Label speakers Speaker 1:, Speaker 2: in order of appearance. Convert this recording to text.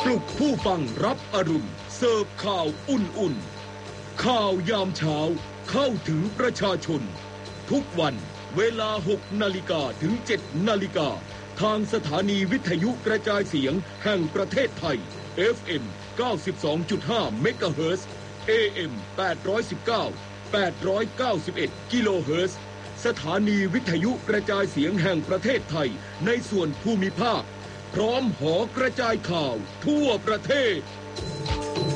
Speaker 1: ลุกผู้ฟังรับอรุณเสิร์ฟข่าวอุ่นๆข่าวยามเช้าเข้าถึงประชาชนทุกวันเวลา 6 นาฬิกาถึง 7 นาฬิกาทางสถานีวิทยุกระจายเสียงแห่งประเทศไทย FM 92.5 เมกะเฮิรตซ์ AM 819 891 กิโลเฮิรตซ์สถานีวิทยุกระจายเสียงแห่งประเทศไทยในส่วนภูมิภาคพร้อมหอกระจายข่าวทั่วประเทศ